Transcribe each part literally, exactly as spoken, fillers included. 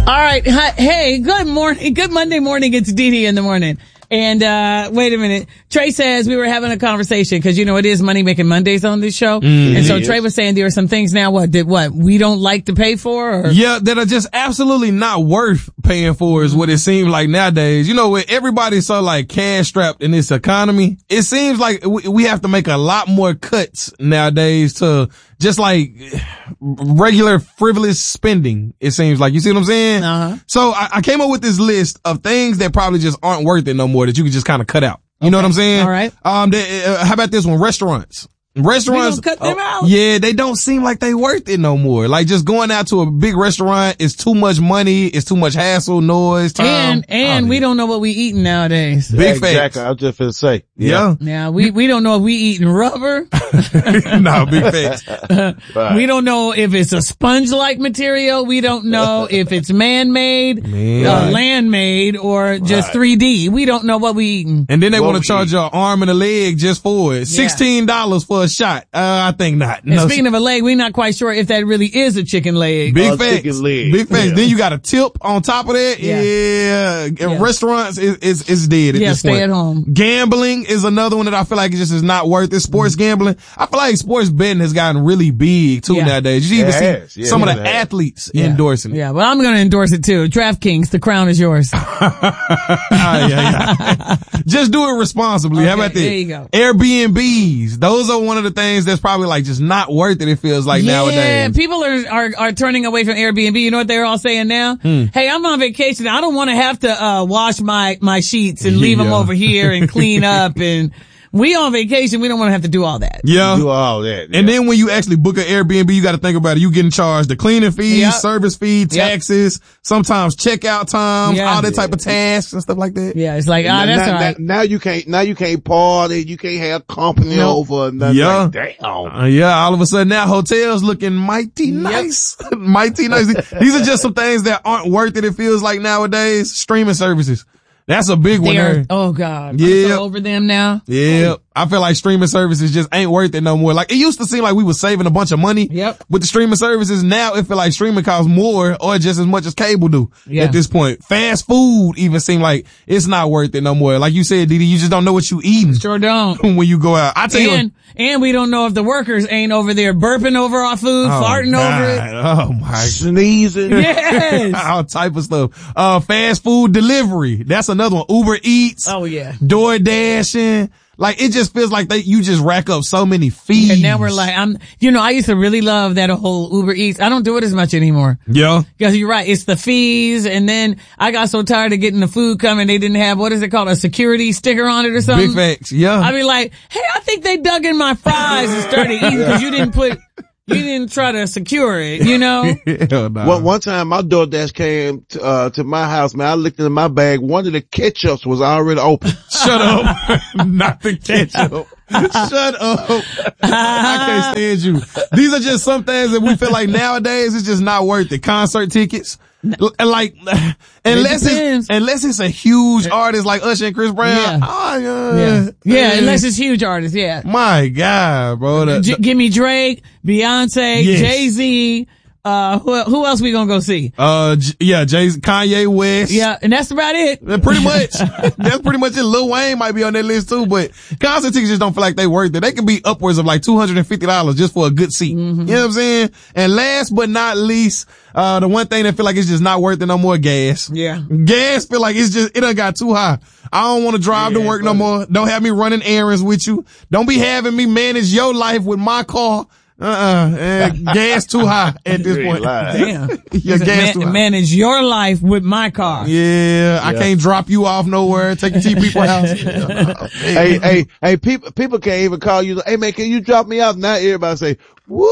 All right. Hi, hey, good morning. Good Monday morning. It's Dee Dee in the morning. And, uh, wait a minute. Trey says we were having a conversation because, you know, it is Money Making Mondays on this show. Mm, and so Trey was saying there are some things now what that what we don't like to pay for or? Yeah, that are just absolutely not worth paying for is what it seems like nowadays. You know, when everybody's so like cash strapped in this economy, it seems like we, we have to make a lot more cuts nowadays to just like regular frivolous spending, it seems like. You see what I'm saying? Uh-huh. So I, I came up with this list of things that probably just aren't worth it no more that you can just kind of cut out. You okay. know what I'm saying? All right. Um, they, uh, how about this one? Restaurants. Restaurants, we don't cut them out. Yeah, they don't seem like they worth it no more. Like just going out to a big restaurant is too much money, it's too much hassle, noise, time. And, and oh, we yeah. don't know what we eating nowadays. Big yeah, facts. Exactly. I was just gonna say. Yeah. Yeah, we, we don't know if we eating rubber. No, big facts. Uh, right. We don't know if it's a sponge-like material. We don't know if it's man-made, Man. uh, land-made, or just right. three D. We don't know what we eating. And then they want to we charge eat? your arm and a leg just for it. Yeah. sixteen dollars for a shot. Uh, I think not. And no, speaking of a leg, we're not quite sure if that really is a chicken leg. Big uh, facts. Chicken leg. Big facts. Yeah. Then you got a tip on top of that. Yeah. yeah. yeah. Restaurants is, is, is dead at yeah, this stay point. at home. Gambling is another one that I feel like it just is not worth it. Sports mm-hmm. gambling. I feel like sports betting has gotten really big too yeah. nowadays. You even yes. see yeah, some of the has. athletes yeah. endorsing it. Yeah. Well, I'm going to endorse it too. DraftKings, the crown is yours. ah, yeah, yeah. Just do it responsibly. Okay, How about that? There you go. Airbnbs. Those are one of the things that's probably like just not worth it. It feels like yeah, nowadays. Yeah, people are, are, are turning away from Airbnb. You know what they're all saying now? Hmm. Hey, I'm on vacation. I don't want to have to, uh, wash my, my sheets and leave yeah. them over here and clean up and, we on vacation, we don't want to have to do all that. Yeah. Do all that. Yeah. And then when you actually book an Airbnb, you got to think about it. You getting charged the cleaning fees, yep. service fee, taxes, yep. sometimes checkout times, yeah. all that yeah. type of tasks and stuff like that. Yeah, it's like, ah, now, that's now, all right. Now, now you can't, now you can't party, you can't have company nope. over, nothing yeah. like that. Uh, yeah, all of a sudden now hotels looking mighty nice. Yep. Mighty nice. These are just some things that aren't worth it, it feels like nowadays. Streaming services. That's a big one there. Oh God. Yeah. I'm so over them now. Yeah. I feel like streaming services just ain't worth it no more. Like it used to seem like we were saving a bunch of money yep. with the streaming services. Now it feel like streaming costs more or just as much as cable do yeah. at this point. Fast food even seem like it's not worth it no more. Like you said, Didi, you just don't know what you eating. Sure don't. When you go out. I tell and, you. And we don't know if the workers ain't over there burping over our food, oh, farting God. over it. Oh my. Sneezing. Yes. All type of stuff. Uh, fast food delivery. That's another one. Uber Eats. Oh yeah. DoorDashing. Like, it just feels like they, you just rack up so many fees. And now we're like, I'm, you know, I used to really love that whole Uber Eats. I don't do it as much anymore. Yeah. Because you're right. It's the fees. And then I got so tired of getting the food coming. They didn't have, what is it called? A security sticker on it or something. Big facts. Yeah. I'd be like, hey, I think they dug in my fries and started eating because you didn't put, you didn't try to secure it, you know? Hell no. Well, one time my DoorDash came to, uh, to my house, man. I looked into my bag. One of the ketchups was already open. Shut up. Not the ketchup. Shut up. I can't stand you. These are just some things that we feel like nowadays it's just not worth it. Concert tickets. Like, unless it it's, unless it's a huge artist like Usher and Chris Brown. Yeah. Oh, yeah. Yeah. Yeah, unless it's huge artists, yeah. My God, bro. The, J- give me Drake, Beyonce, Yes. Jay-Z, uh, who, who else we gonna go see? Uh, J- yeah, Jay, Kanye West. Yeah, and that's about it. Pretty much. That's pretty much it. Lil Wayne might be on that list too, but concert tickets just don't feel like they worth it. They can be upwards of like two hundred fifty dollars just for a good seat. Mm-hmm. You know what I'm saying? And last but not least, uh, the one thing that feel like it's just not worth it no more, gas. Yeah. Gas feel like it's just, it done got too high. I don't want to drive Yeah, to work but- no more. Don't have me running errands with you. Don't be having me manage your life with my car. Uh-uh. Eh, gas too high at this point. Damn. Your gas Man- too high. manage your life with my car. Yeah, I can't drop you off nowhere. Take you to your people's house. hey, hey, hey, people, people can't even call you. Hey, man, can you drop me off? Now everybody say, woo.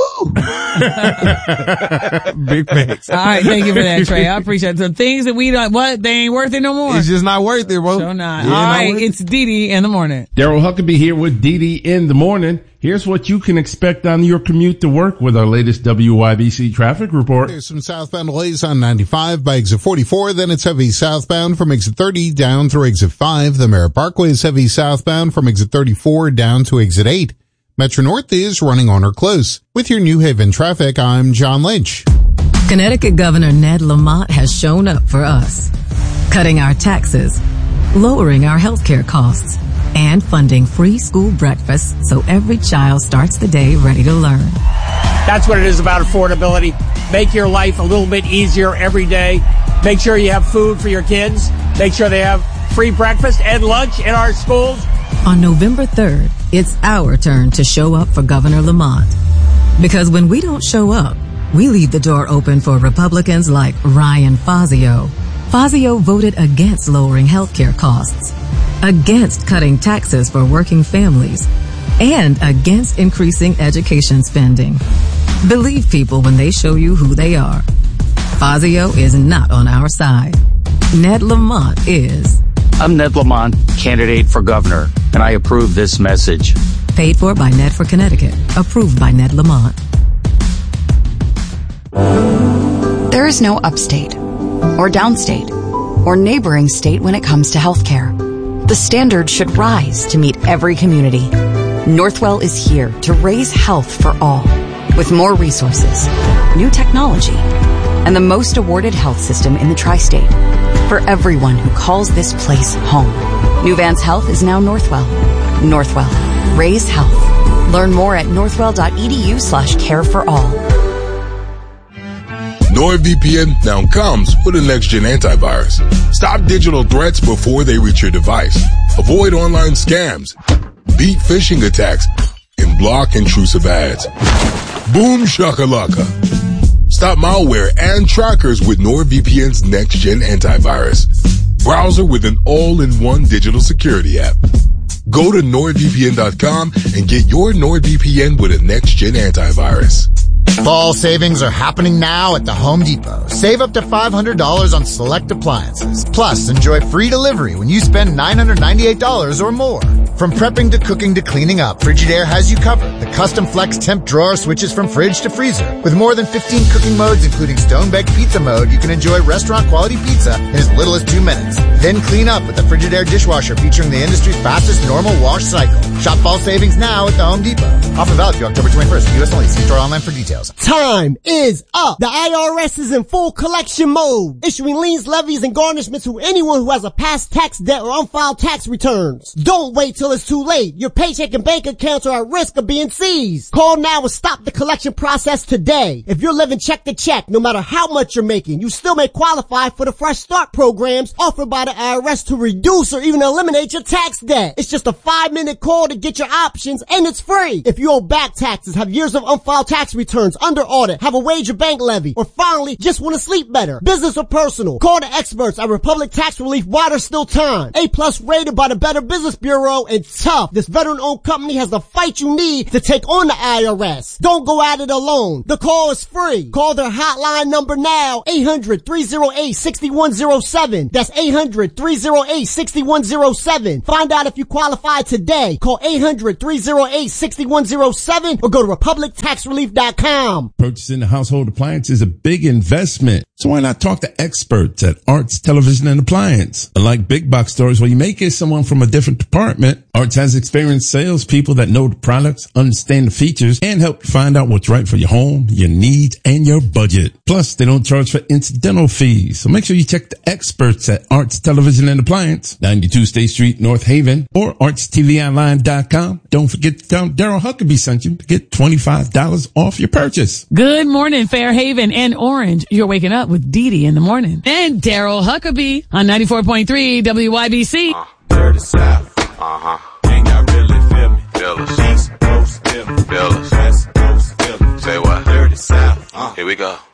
Big facts. All right, thank you for that, Trey. I appreciate it. So things that we don't, what, they ain't worth it no more. It's just not worth it, bro. So not. Yeah, All not right, worth it. it's Dee Dee in the morning. Daryl Huckabee here with Dee Dee in the morning. Here's what you can expect on your commute to work with our latest W Y B C traffic report. There's some southbound delays on ninety-five by exit forty-four. Then it's heavy southbound from exit thirty down through exit five. The Merritt Parkway is heavy southbound from exit thirty-four down to exit eight. Metro North is running on or close. With your New Haven traffic, I'm John Lynch. Connecticut Governor Ned Lamont has shown up for us, cutting our taxes, lowering our healthcare costs, and funding free school breakfast so every child starts the day ready to learn. That's what it is about affordability. Make your life a little bit easier every day. Make sure you have food for your kids. Make sure they have free breakfast and lunch in our schools. On November third, it's our turn to show up for Governor Lamont. Because when we don't show up, we leave the door open for Republicans like Ryan Fazio. Fazio voted against lowering healthcare costs, against cutting taxes for working families, and against increasing education spending. Believe people when they show you who they are. Fazio is not on our side. Ned Lamont is. I'm Ned Lamont, candidate for governor, and I approve this message. Paid for by Ned for Connecticut. Approved by Ned Lamont. There is no upstate, or downstate, or neighboring state when it comes to healthcare. The standard should rise to meet every community. Northwell is here to raise health for all, with more resources, new technology, and the most awarded health system in the tri-state. For everyone who calls this place home. New Vance Health is now Northwell. Northwell. Raise health. Learn more at northwell.edu slash care for all. NordVPN now comes with a next-gen antivirus. Stop digital threats before they reach your device. Avoid online scams. Beat phishing attacks. And block intrusive ads. Boom shakalaka. Stop malware and trackers with NordVPN's next-gen antivirus. Browser with an all-in-one digital security app. Go to nord v p n dot com and get your NordVPN with a next-gen antivirus. Fall savings are happening now at the Home Depot. Save up to five hundred dollars on select appliances. Plus, enjoy free delivery when you spend nine hundred ninety-eight dollars or more. From prepping to cooking to cleaning up, Frigidaire has you covered. The custom flex temp drawer switches from fridge to freezer. With more than fifteen cooking modes, including stone-baked pizza mode, you can enjoy restaurant-quality pizza in as little as two minutes. Then clean up with the Frigidaire dishwasher featuring the industry's fastest normal wash cycle. Shop fall savings now at the Home Depot. Offer valid through October twenty-first. U S only. See store online for details. Time is up. The I R S is in full collection mode, issuing liens, levies, and garnishments to anyone who has a past tax debt or unfiled tax returns. Don't wait till it's too late. Your paycheck and bank accounts are at risk of being seized. Call now and stop the collection process today. If you're living check to check, no matter how much you're making, you still may qualify for the Fresh Start programs offered by the I R S to reduce or even eliminate your tax debt. It's just a five-minute call to get your options, and it's free. If you owe back taxes, have years of unfiled tax returns, under audit, have a wage or bank levy, or finally just want to sleep better, business or personal, call the experts at Republic Tax Relief while there's still time. A plus rated by the Better Business Bureau, and tough. This veteran-owned company has the fight you need to take on the I R S. Don't go at it alone. The call is free. Call their hotline number now, eight hundred, three oh eight, six one oh seven. That's eight hundred, three oh eight, six one oh seven. Find out if you qualify today. Call eight hundred, three oh eight, six one oh seven or go to republic tax relief dot com. Purchasing a household appliance is a big investment. So why not talk to experts at Arts Television and Appliance? Unlike big box stores where you may get someone from a different department, Arts has experienced salespeople that know the products, understand the features, and help you find out what's right for your home, your needs, and your budget. Plus, they don't charge for incidental fees. So make sure you check the experts at Arts Television and Appliance, ninety-two State Street, North Haven, or arts t v online dot com. Don't forget to tell Daryl Huckabee sent you to get twenty-five dollars off your purchase. Good morning, Fairhaven and Orange. You're waking up with Dee Dee in the morning. And Daryl Huckabee on ninety-four point three W Y B C. Uh, dirty South. Uh-huh. Can y'all really feel me? Feel us. East Coast, feel me. Feel us. West Coast, feel me. Say what? Dirty South. Uh. Here we go.